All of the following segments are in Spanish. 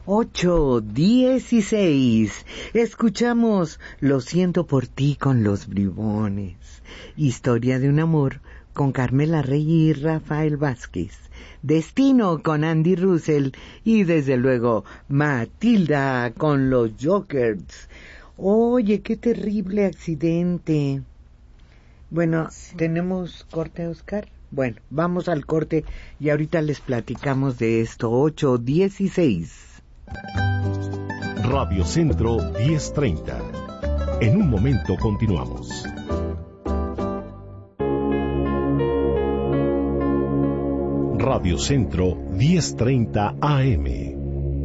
8:16. Escuchamos Lo siento por ti con los Bribones. Historia de un amor con Carmela Rey y Rafael Vázquez. Destino con Andy Russell. Y desde luego Matilda con los Jokers. Oye, qué terrible accidente. Bueno, sí. ¿Tenemos corte, Oscar? Bueno, vamos al corte y ahorita les platicamos de esto. 8:16. Radio Centro 1030. En un momento continuamos. Radio Centro 1030 AM.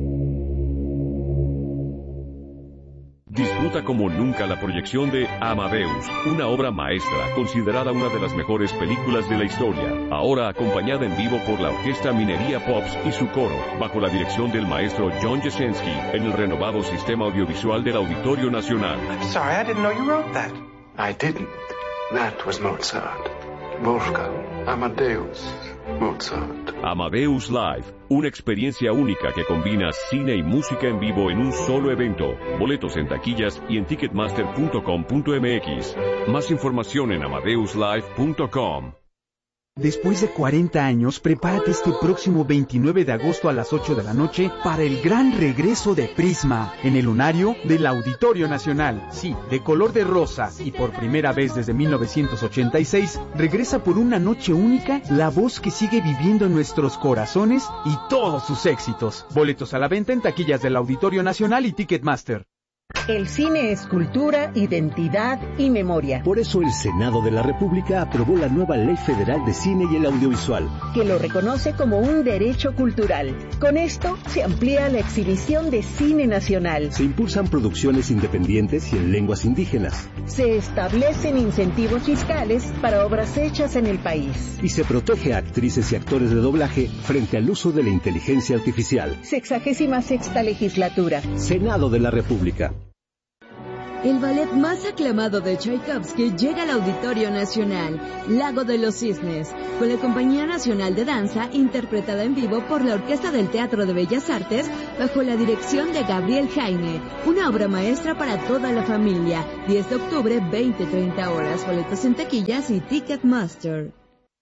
Disfruta como nunca la proyección de Amadeus, una obra maestra considerada una de las mejores películas de la historia, ahora acompañada en vivo por la Orquesta Minería Pops y su coro, bajo la dirección del maestro John Jasenski, en el renovado sistema audiovisual del Auditorio Nacional. I'm sorry, I didn't know you wrote that. I didn't. That was Mozart. Wolfgang Amadeus Mozart. Amadeus Live, una experiencia única que combina cine y música en vivo en un solo evento. Boletos en taquillas y en ticketmaster.com.mx. Más información en amadeuslive.com. Después de 40 años, prepárate este próximo 29 de agosto a las 8 de la noche para el gran regreso de Prisma en el lunario del Auditorio Nacional. Sí, de color de rosa y por primera vez desde 1986, regresa por una noche única la voz que sigue viviendo en nuestros corazones y todos sus éxitos. Boletos a la venta en taquillas del Auditorio Nacional y Ticketmaster. El cine es cultura, identidad y memoria. Por eso el Senado de la República aprobó la nueva Ley Federal de Cine y el Audiovisual, que lo reconoce como un derecho cultural. Con esto se amplía la exhibición de cine nacional. Se impulsan producciones independientes y en lenguas indígenas. Se establecen incentivos fiscales para obras hechas en el país. Y se protege a actrices y actores de doblaje frente al uso de la inteligencia artificial. 66ª legislatura. Senado de la República. El ballet más aclamado de Tchaikovsky llega al Auditorio Nacional, Lago de los Cisnes, con la Compañía Nacional de Danza, interpretada en vivo por la Orquesta del Teatro de Bellas Artes, bajo la dirección de Gabriel Jaime. Una obra maestra para toda la familia. 10 de octubre, 20-30 horas. Boletos en taquillas y Ticketmaster.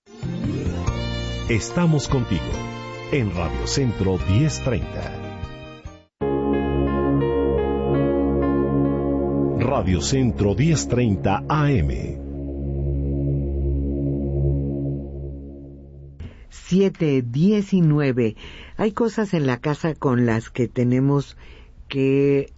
Estamos contigo en Radio Centro 1030. Radio Centro 1030 AM. 7:19. Hay cosas en la casa con las que tenemos que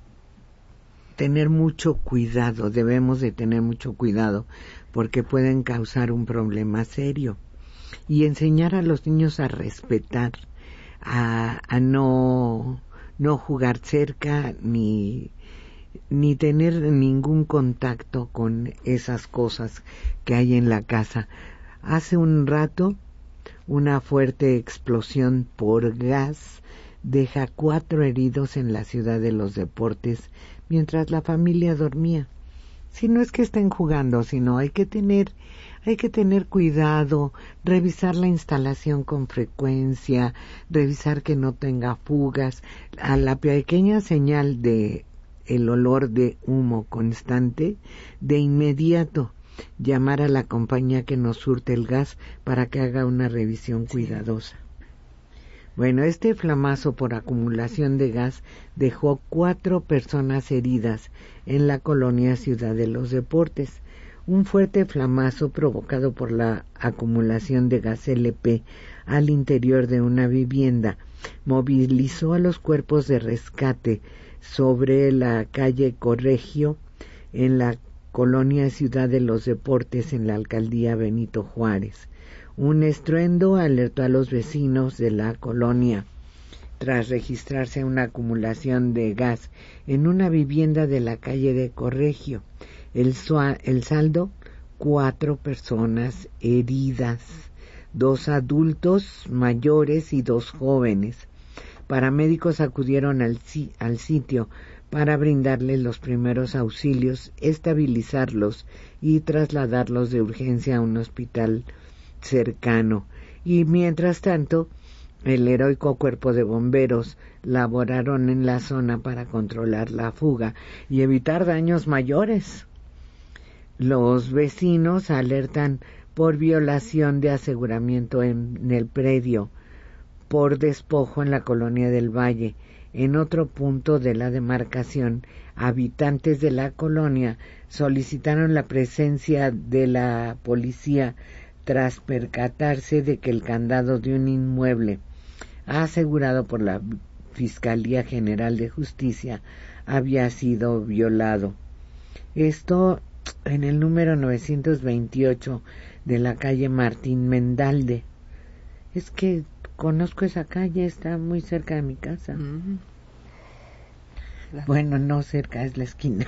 tener mucho cuidado, debemos de tener mucho cuidado, porque pueden causar un problema serio. Y enseñar a los niños a respetar, a no jugar cerca, ni tener ningún contacto con esas cosas que hay en la casa. Hace un rato, una fuerte explosión por gas deja 4 heridos en la Ciudad de los Deportes mientras la familia dormía. Si no es que estén jugando, sino hay que tener cuidado, revisar la instalación con frecuencia, revisar que no tenga fugas. A la pequeña señal de el olor de humo constante, de inmediato llamar a la compañía que nos surte el gas para que haga una revisión cuidadosa. Bueno, este flamazo por acumulación de gas dejó 4 personas heridas en la colonia Ciudad de los Deportes. Un fuerte flamazo provocado por la acumulación de gas LP al interior de una vivienda movilizó a los cuerpos de rescate sobre la calle Corregio, en la colonia Ciudad de los Deportes, en la alcaldía Benito Juárez. Un estruendo alertó a los vecinos de la colonia tras registrarse una acumulación de gas en una vivienda de la calle de Corregio. El saldo, 4 personas heridas, 2 adultos mayores y 2 jóvenes. Paramédicos acudieron al sitio para brindarles los primeros auxilios, estabilizarlos y trasladarlos de urgencia a un hospital cercano. Y mientras tanto, el heroico cuerpo de bomberos laboraron en la zona para controlar la fuga y evitar daños mayores. Los vecinos alertan por violación de aseguramiento en el predio, por despojo en la colonia del Valle. En otro punto de la demarcación, habitantes de la colonia solicitaron la presencia de la policía tras percatarse de que el candado de un inmueble asegurado por la Fiscalía General de Justicia había sido violado. Esto en el número 928 de la calle Martín Mendalde. Es que conozco esa calle, está muy cerca de mi casa. Bueno, no cerca, es la esquina.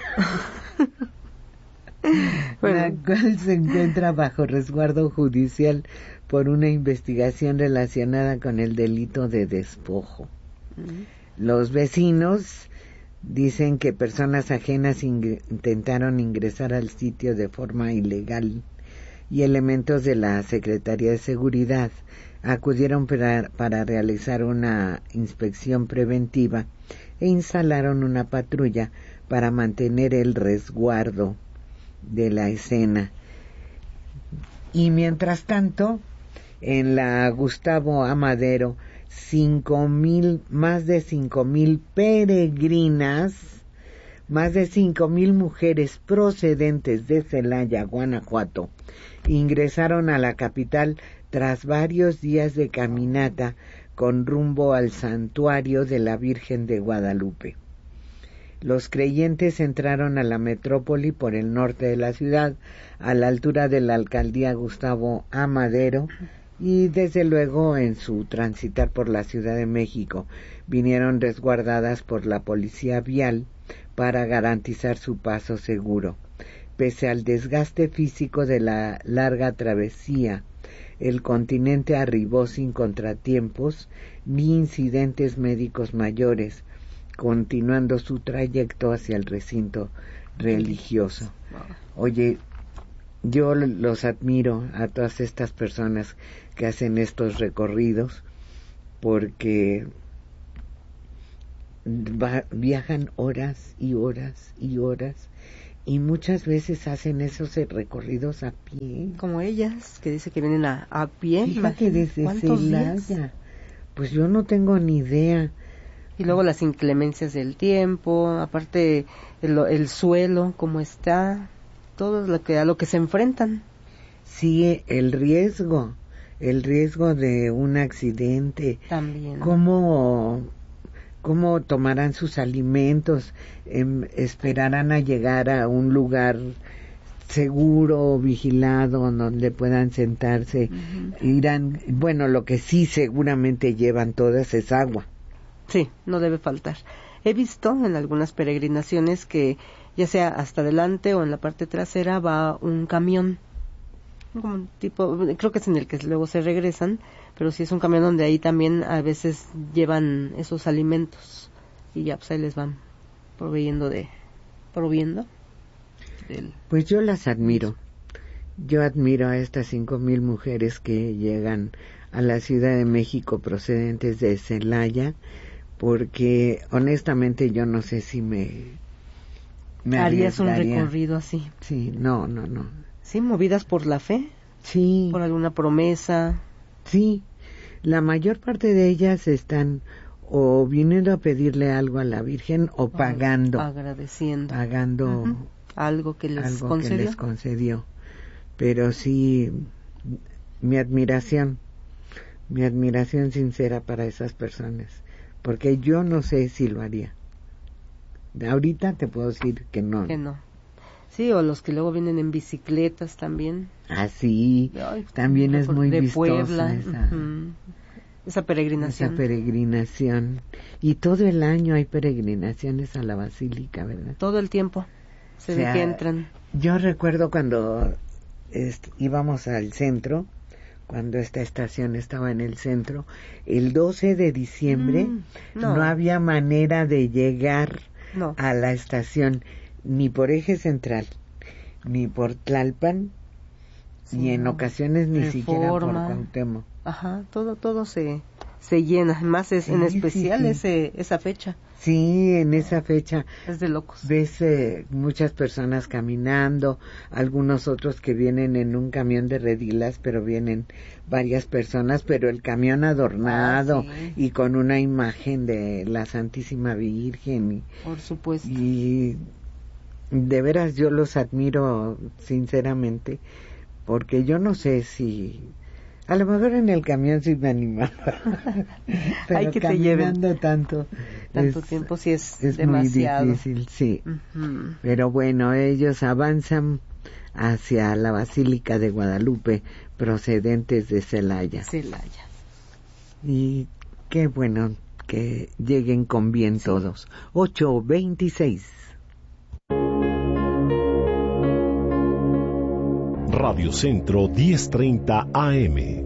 La cual se encuentra bajo resguardo judicial por una investigación relacionada con el delito de despojo. Los vecinos dicen que personas ajenas intentaron ingresar al sitio de forma ilegal y elementos de la Secretaría de Seguridad acudieron para realizar una inspección preventiva e instalaron una patrulla para mantener el resguardo de la escena. Y mientras tanto, en la Gustavo Amadero, más de 5,000 peregrinas, más de 5,000 mujeres procedentes de Celaya, Guanajuato, ingresaron a la capital tras varios días de caminata con rumbo al santuario de la Virgen de Guadalupe. Los creyentes entraron a la metrópoli por el norte de la ciudad, a la altura de la alcaldía Gustavo Amadero, y desde luego en su transitar por la Ciudad de México vinieron resguardadas por la policía vial para garantizar su paso seguro. Pese al desgaste físico de la larga travesía, el continente arribó sin contratiempos ni incidentes médicos mayores, continuando su trayecto hacia el recinto religioso. Oye, yo los admiro a todas estas personas que hacen estos recorridos, porque viajan horas y horas y horas, y muchas veces hacen esos recorridos a pie. Como ellas, que dice que vienen a pie. Fíjate, desde Celaya. Pues yo no tengo ni idea. Y luego las inclemencias del tiempo, aparte el suelo, cómo está, todo a lo que se enfrentan. Sí, el riesgo de un accidente. También. ¿Cómo tomarán sus alimentos? ¿Esperarán a llegar a un lugar seguro, vigilado, donde puedan sentarse? Irán, bueno, lo que sí seguramente llevan todas es agua. Sí, no debe faltar. He visto en algunas peregrinaciones que ya sea hasta adelante o en la parte trasera va un camión, como un tipo, creo que es en el que luego se regresan, pero sí es un camión donde ahí también a veces llevan esos alimentos y ya pues ahí les van proviendo. Pues yo las admiro. Yo admiro a estas 5,000 mujeres que llegan a la Ciudad de México procedentes de Celaya, porque honestamente yo no sé si me harías un recorrido así. Sí, no. Sí, movidas por la fe. Sí. Por alguna promesa. Sí, la mayor parte de ellas están o viniendo a pedirle algo a la Virgen o pagando. Agradeciendo. Pagando algo que les concedió. Pero sí, mi admiración sincera para esas personas, porque yo no sé si lo haría. Ahorita te puedo decir que no. Que no. Sí, o los que luego vienen en bicicletas también. Ah, sí, también es muy de vistosa Puebla. Esa peregrinación. Esa peregrinación. Y todo el año hay peregrinaciones a la Basílica, ¿verdad? Todo el tiempo se ve que entran. Yo recuerdo cuando íbamos al centro, cuando esta estación estaba en el centro, el 12 de diciembre no había manera de llegar a la estación, ni por Eje Central, ni por Tlalpan, y en ocasiones ni siquiera por Cuauhtémoc. Ajá, todo se se llena, más es Sí, en especial sí. esa fecha. Sí, en esa fecha Es de locos. ves muchas personas caminando, algunos otros que vienen en un camión de redilas, pero vienen varias personas, pero el camión adornado Sí. y con una imagen de la Santísima Virgen. Por supuesto. Y de veras yo los admiro sinceramente, porque yo no sé si... A lo mejor en el camión sí me animaba. Pero hay que te lleven tanto tiempo, sí es muy demasiado. difícil, sí. Uh-huh. Pero bueno, ellos avanzan hacia la Basílica de Guadalupe, procedentes de Celaya. Y qué bueno que lleguen con bien todos. 8:26. Radio Centro 1030 AM.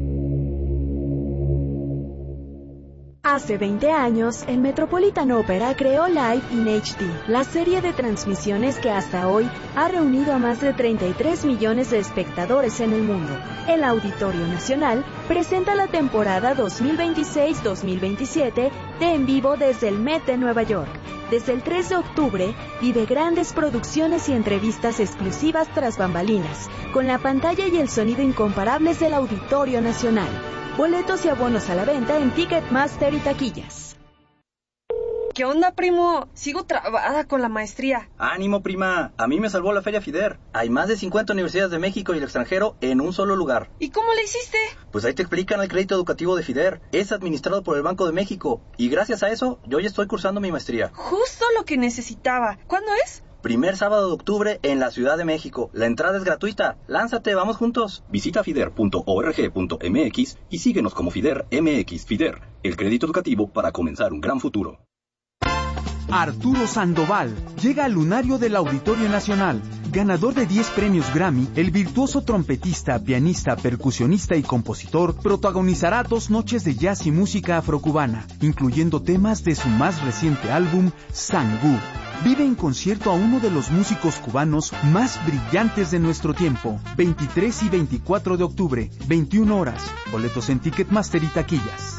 Hace 20 años, el Metropolitan Opera creó Live in HD, la serie de transmisiones que hasta hoy ha reunido a más de 33 millones de espectadores en el mundo. El Auditorio Nacional presenta la temporada 2026-2027 de En Vivo desde el Met de Nueva York. Desde el 3 de octubre, vive grandes producciones y entrevistas exclusivas tras bambalinas, con la pantalla y el sonido incomparables del Auditorio Nacional. Boletos y abonos a la venta en Ticketmaster y taquillas. ¿Qué onda, primo? Sigo trabada con la maestría. Ánimo, prima. A mí me salvó la Feria FIDER. Hay más de 50 universidades de México y el extranjero en un solo lugar. ¿Y cómo le hiciste? Pues ahí te explican el crédito educativo de FIDER. Es administrado por el Banco de México. Y gracias a eso, yo ya estoy cursando mi maestría. Justo lo que necesitaba. ¿Cuándo es? Primer sábado de octubre en la Ciudad de México. La entrada es gratuita. Lánzate, vamos juntos. Visita fider.org.mx y síguenos como FIDER MX. FIDER, el crédito educativo para comenzar un gran futuro. Arturo Sandoval llega al lunario del Auditorio Nacional. Ganador de 10 premios Grammy, el virtuoso trompetista, pianista, percusionista y compositor protagonizará 2 noches de jazz y música afrocubana, incluyendo temas de su más reciente álbum, Sangú. Vive en concierto a uno de los músicos cubanos más brillantes de nuestro tiempo. 23 y 24 de octubre, 21 horas. Boletos en Ticketmaster y taquillas.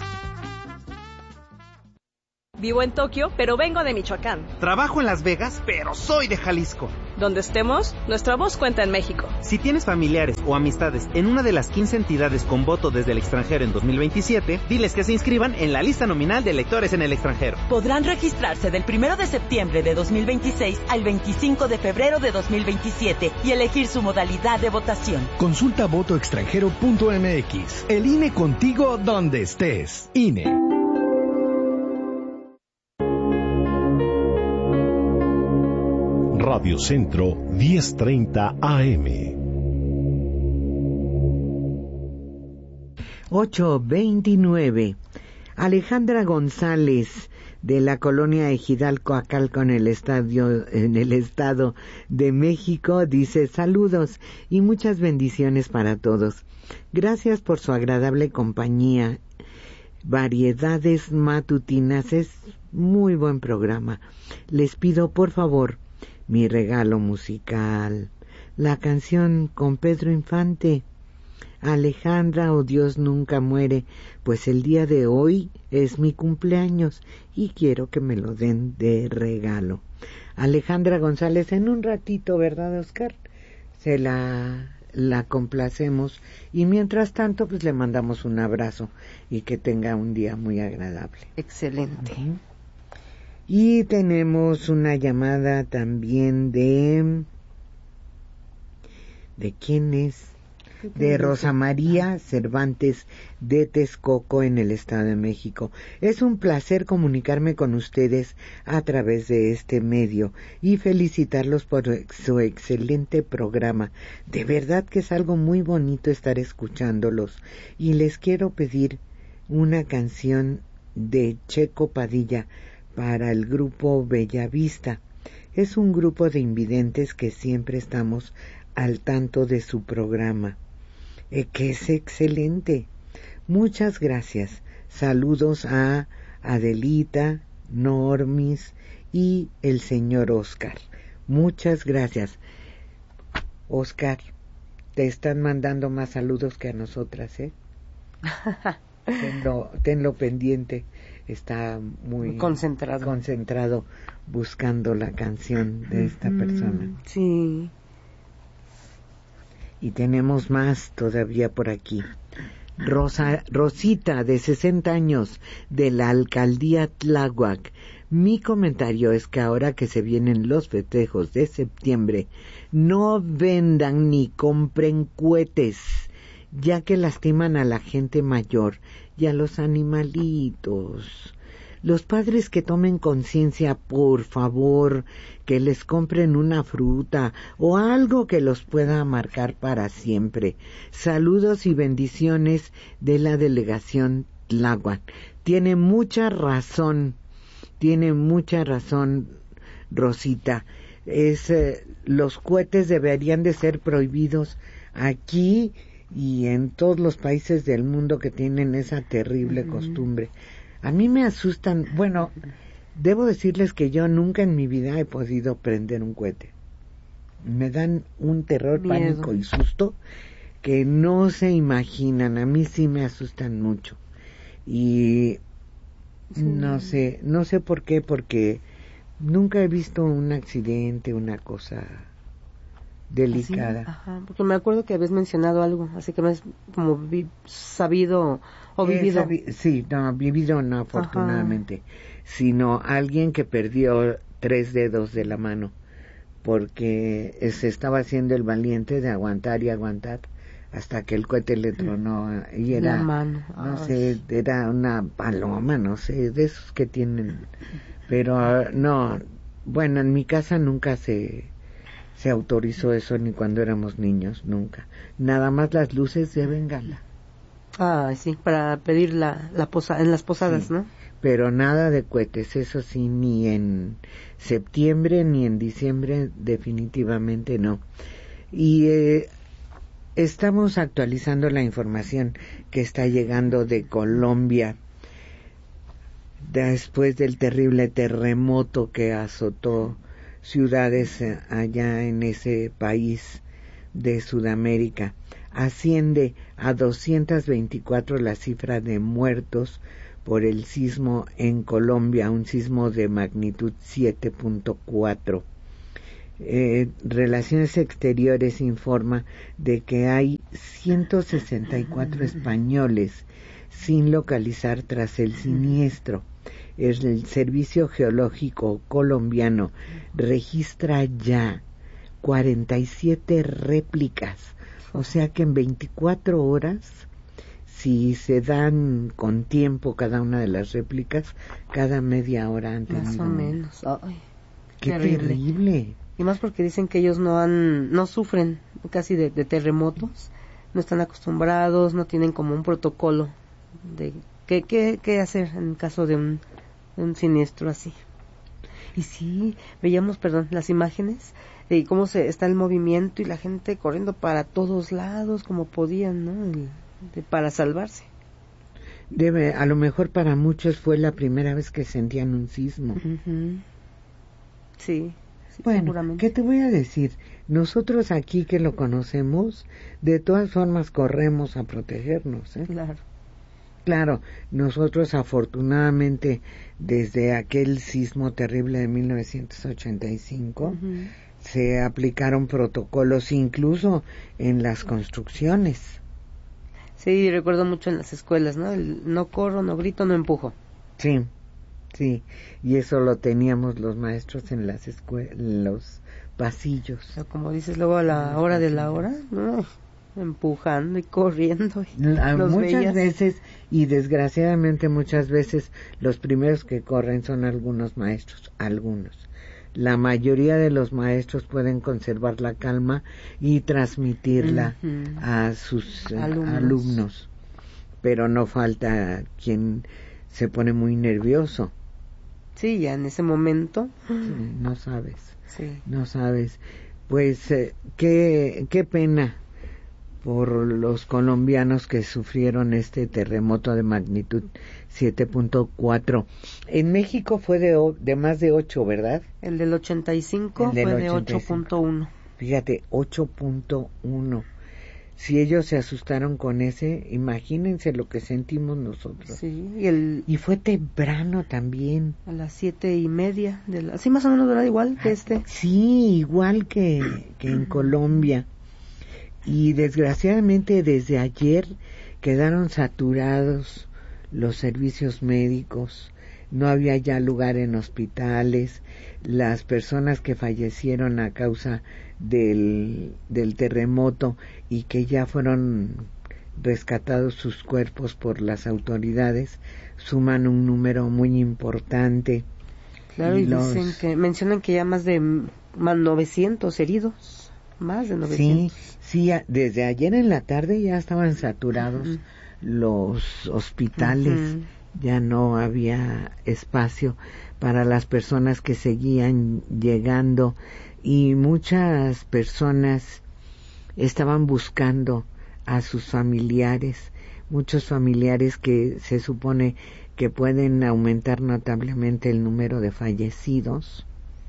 Vivo en Tokio, pero vengo de Michoacán. Trabajo en Las Vegas, pero soy de Jalisco. Donde estemos, nuestra voz cuenta en México. Si tienes familiares o amistades en una de las 15 entidades con voto desde el extranjero en 2027, diles que se inscriban en la lista nominal de electores en el extranjero. Podrán registrarse del 1 de septiembre de 2026 al 25 de febrero de 2027 y elegir su modalidad de votación. Consulta votoextranjero.mx. El INE contigo donde estés. INE. Radio Centro 1030 AM. 8:29. Alejandra González, de la colonia Ejidal Coacalco en el Estado de México, dice: saludos y muchas bendiciones para todos. Gracias por su agradable compañía. Variedades matutinas, es muy buen programa. Les pido por favor mi regalo musical, la canción con Pedro Infante, Alejandra, oh Dios nunca muere, pues el día de hoy es mi cumpleaños y quiero que me lo den de regalo. Alejandra González, en un ratito, ¿verdad, Oscar? Se la complacemos y mientras tanto pues le mandamos un abrazo y que tenga un día muy agradable. Excelente. Y tenemos una llamada también ¿de quién es? De Rosa María Cervantes de Texcoco en el Estado de México. Es un placer comunicarme con ustedes a través de este medio y felicitarlos por su excelente programa. De verdad que es algo muy bonito estar escuchándolos y les quiero pedir una canción de Checo Padilla para el grupo Bellavista. Es un grupo de invidentes que siempre estamos al tanto de su programa, que es excelente. Muchas gracias. Saludos a Adelita, Normis y el señor Oscar. Muchas gracias. Oscar, te están mandando más saludos que a nosotras, ¿eh? tenlo pendiente. Está muy concentrado buscando la canción de esta persona. Sí. Y tenemos más todavía por aquí. Rosita, de 60 años, de la alcaldía Tláhuac. Mi comentario es que ahora que se vienen los festejos de septiembre, no vendan ni compren cohetes, ya que lastiman a la gente mayor y a los animalitos. Los padres que tomen conciencia, por favor, que les compren una fruta o algo que los pueda marcar para siempre. Saludos y bendiciones de la delegación Tláhuac. Tiene mucha razón, Rosita. Los cohetes deberían de ser prohibidos aquí y en todos los países del mundo que tienen esa terrible costumbre. A mí me asustan. Bueno, debo decirles que yo nunca en mi vida he podido prender un cohete. Me dan un terror, pánico y susto que no se imaginan. A mí sí me asustan mucho. Y no sé por qué, porque nunca he visto un accidente, una cosa delicada. ¿Así? Ajá, porque me acuerdo que habías mencionado algo, así que no es como sabido o vivido. Vivido no, afortunadamente, sino alguien que perdió 3 dedos de la mano porque se estaba haciendo el valiente de aguantar y aguantar hasta que el cohete le tronó y era, la mano. Era una paloma, no sé, de esos que tienen, pero no, bueno, en mi casa nunca se autorizó eso, ni cuando éramos niños, nunca. Nada más las luces de bengala. Sí, para pedir en las posadas, sí, ¿no? Pero nada de cohetes, eso sí, ni en septiembre ni en diciembre, definitivamente no. Y estamos actualizando la información que está llegando de Colombia después del terrible terremoto que azotó ciudades allá en ese país de Sudamérica. Asciende a 224 la cifra de muertos por el sismo en Colombia, un sismo de magnitud 7.4. Relaciones Exteriores informa de que hay 164 españoles sin localizar tras el siniestro. El Servicio Geológico colombiano registra ya 47 réplicas, o sea que en 24 horas, si se dan con tiempo cada una de las réplicas, cada media hora han tenido. Más o menos. Ay, qué terrible. Y más porque dicen que ellos no sufren casi de terremotos, no están acostumbrados, no tienen como un protocolo de qué hacer en caso de un siniestro así. Y sí, veíamos, las imágenes de cómo está el movimiento y la gente corriendo para todos lados como podían, ¿no? Para salvarse. A lo mejor para muchos fue la primera vez que sentían un sismo. Uh-huh. Sí, bueno, seguramente. ¿qué te voy a decir? Nosotros aquí que lo conocemos, de todas formas corremos a protegernos, ¿eh? Claro, nosotros afortunadamente desde aquel sismo terrible de 1985 se aplicaron protocolos incluso en las construcciones. Sí, recuerdo mucho en las escuelas, ¿no? No corro, no grito, no empujo. Sí, y eso lo teníamos los maestros en las en los pasillos. O sea, como dices, luego a la hora de la hora, ¿no? Empujando y corriendo. Muchas veces, y desgraciadamente muchas veces, los primeros que corren son algunos maestros, algunos. La mayoría de los maestros pueden conservar la calma y transmitirla a sus alumnos, pero no falta quien se pone muy nervioso. Sí, ya en ese momento. Sí, no sabes. Pues qué pena por los colombianos que sufrieron este terremoto de magnitud 7.4. En México fue de más de 8, ¿verdad? El del 85 fue de 8.1. Fíjate, 8.1. si ellos se asustaron con ese, imagínense lo que sentimos nosotros. Sí, y fue temprano también. A las 7:30 sí, más o menos, ¿verdad? Igual que este. Sí, igual que en Colombia. Y desgraciadamente desde ayer quedaron saturados los servicios médicos. No había ya lugar en hospitales. Las personas que fallecieron a causa del terremoto y que ya fueron rescatados sus cuerpos por las autoridades suman un número muy importante. Claro, y mencionan que ya más de 900 heridos, más de 900. Sí, desde ayer en la tarde ya estaban saturados los hospitales. Ya no había espacio para las personas que seguían llegando, y muchas personas estaban buscando a sus familiares, muchos familiares que se supone que pueden aumentar notablemente el número de fallecidos,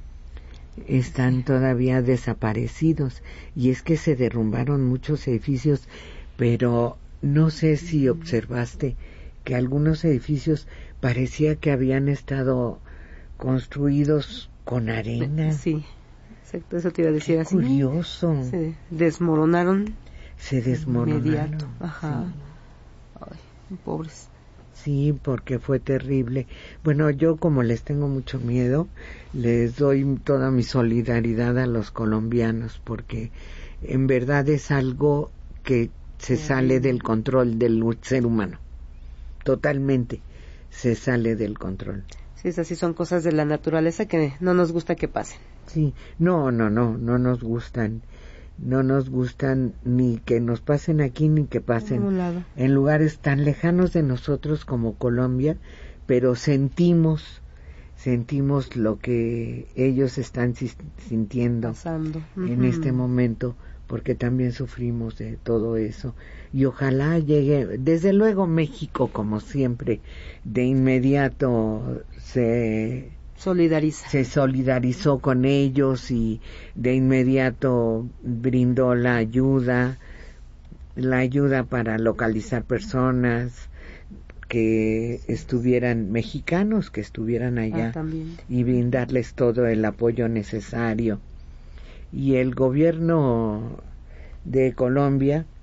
están todavía desaparecidos. Y es que se derrumbaron muchos edificios, pero no sé si observaste que algunos edificios parecía que habían estado construidos con arena. Sí, exacto, eso te iba a decir. Qué así. Curioso. Se desmoronaron. Inmediato. Ajá. Sí. Ay, pobres. Sí, porque fue terrible. Bueno, yo como les tengo mucho miedo, les doy toda mi solidaridad a los colombianos, porque en verdad es algo que se sale del control del ser humano. Totalmente se sale del control. Sí, es así, son cosas de la naturaleza que no nos gusta que pasen. Sí, no nos gustan. No nos gustan ni que nos pasen aquí ni que pasen en lugares tan lejanos de nosotros como Colombia, pero sentimos lo que ellos están sintiendo en este momento, porque también sufrimos de todo eso. Y ojalá llegue, desde luego México, como siempre, de inmediato se solidarizó con ellos y de inmediato brindó la ayuda para localizar personas que estuvieran, mexicanos que estuvieran allá, y brindarles todo el apoyo necesario. Y el gobierno de Colombia